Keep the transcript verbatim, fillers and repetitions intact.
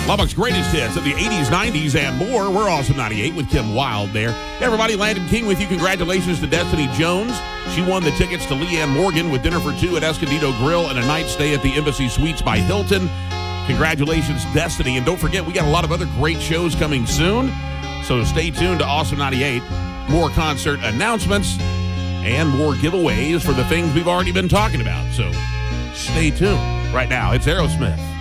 Lubbock's greatest hits of the eighties, nineties, and more. We're Awesome ninety-eight with Kim Wilde there. Hey everybody, Landon King with you. Congratulations to Destiny Jones. She won the tickets to Leanne Morgan with dinner for two at Escondido Grill and a night stay at the Embassy Suites by Hilton. Congratulations, Destiny. And don't forget, we got a lot of other great shows coming soon. So stay tuned to Awesome ninety-eight. More concert announcements and more giveaways for the things we've already been talking about. So stay tuned. Right now, it's Aerosmith.